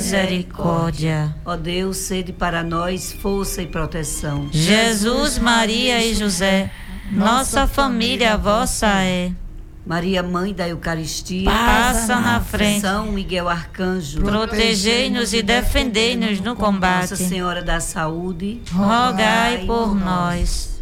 misericórdia. Ó Deus, sede para nós força e proteção. Jesus, Maria e José, nossa família vossa é. Maria, Mãe da Eucaristia, passa na frente. São Miguel Arcanjo, Protegei-nos e defendei-nos no combate. Nossa Senhora da Saúde, rogai por nós.